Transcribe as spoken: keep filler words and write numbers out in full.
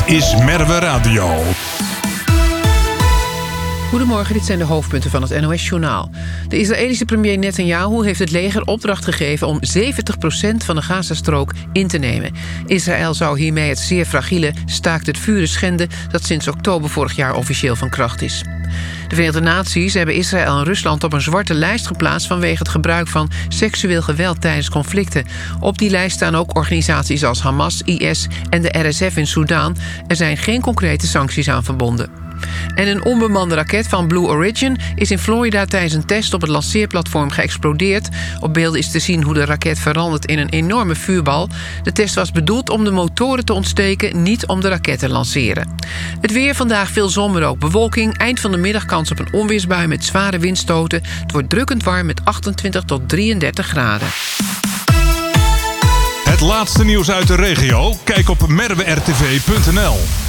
is Merwe Radio. Goedemorgen, dit zijn de hoofdpunten van het N O S-journaal. De Israëlische premier Netanyahu heeft het leger opdracht gegeven om zeventig procent van de Gazastrook in te nemen. Israël zou hiermee het zeer fragiele staakt het vuren schenden dat sinds oktober vorig jaar officieel van kracht is. De Verenigde Naties hebben Israël en Rusland op een zwarte lijst geplaatst vanwege het gebruik van seksueel geweld tijdens conflicten. Op die lijst staan ook organisaties als Hamas, I S en de R S F in Soedan. Er zijn geen concrete sancties aan verbonden. En een onbemande raket van Blue Origin is in Florida tijdens een test op het lanceerplatform geëxplodeerd. Op beelden is te zien hoe de raket verandert in een enorme vuurbal. De test was bedoeld om de motoren te ontsteken, niet om de raket te lanceren. Het weer vandaag veel zon, maar ook bewolking. Eind van de middag kans op een onweersbui met zware windstoten. Het wordt drukkend warm met achtentwintig tot drieëndertig graden. Het laatste nieuws uit de regio? Kijk op merwe r t v punt n l.